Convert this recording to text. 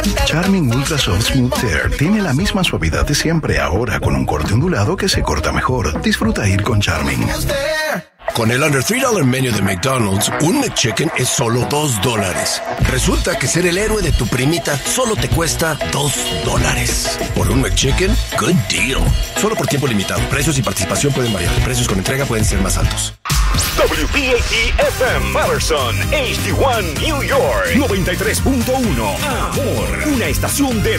Charmin Ultra Soft Smooth Tear tiene la misma suavidad de siempre, ahora con un corte ondulado que se corta mejor. Disfruta ir con Charmin. Con el Under $3 Menu de McDonald's, un McChicken es solo $2. Resulta que ser el héroe de tu primita solo te cuesta $2. Por un McChicken, good deal. Solo por tiempo limitado. Precios y participación pueden variar. Precios con entrega pueden ser más altos. WPAT-FM Patterson, HD1 New York 93.1. Amor, una estación de